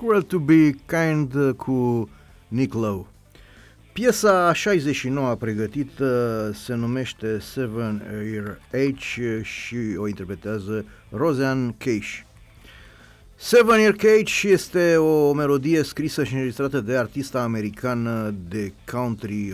Cruel to be kind cu Nick Lowe. Piesa 69 pregătită se numește Seven Year Age și o interpretează Rosanne Cash. Seven Year Age este o melodie scrisă și înregistrată de artista americană de country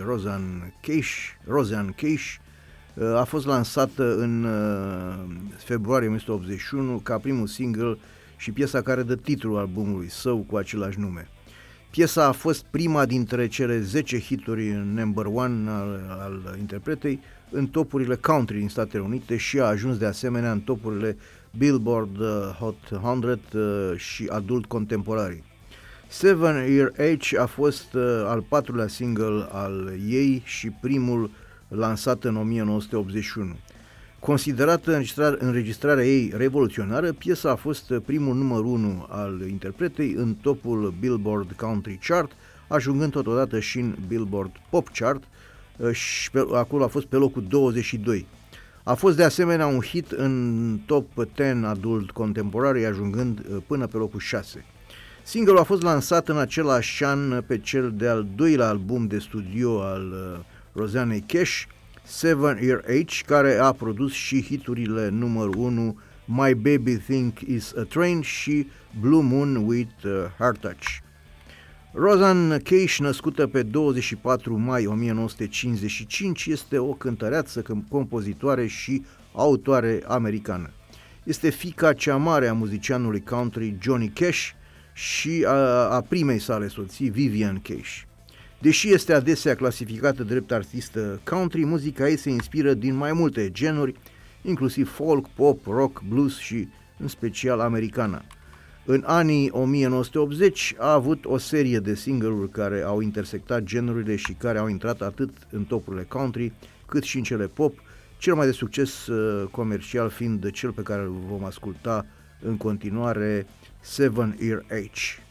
Rosanne Cash. A fost lansată în februarie 1981 ca primul single și piesa care dă titlul albumului său cu același nume. Piesa a fost prima dintre cele 10 hituri number one al interpretei în topurile country din Statele Unite și a ajuns de asemenea în topurile Billboard Hot 100 și adult contemporary. Seven Year Age a fost al patrulea single al ei și primul lansat în 1981. Considerată înregistrarea ei revoluționară, piesa a fost primul număr 1 al interpretei în topul Billboard Country Chart, ajungând totodată și în Billboard Pop Chart și acolo a fost pe locul 22. A fost de asemenea un hit în top 10 adult contemporary, ajungând până pe locul 6. Singlul a fost lansat în același an pe cel de-al doilea album de studio al Rosanne Cash, Seven Year Age, care a produs și hiturile numărul 1 My Baby Think Is a Train și Blue Moon with Heart Touch. Rosanne Cash, născută pe 24 mai 1955, este o cântăreață, compozitoare și autoare americană. Este fiica cea mare a muzicianului country Johnny Cash și a primei sale soții Vivian Cash. Deși este adesea clasificată drept artistă country, muzica ei se inspiră din mai multe genuri, inclusiv folk, pop, rock, blues și în special americana. În anii 1980 a avut o serie de single-uri care au intersectat genurile și care au intrat atât în topurile country cât și în cele pop, cel mai de succes comercial fiind cel pe care îl vom asculta în continuare, Seven Year Age.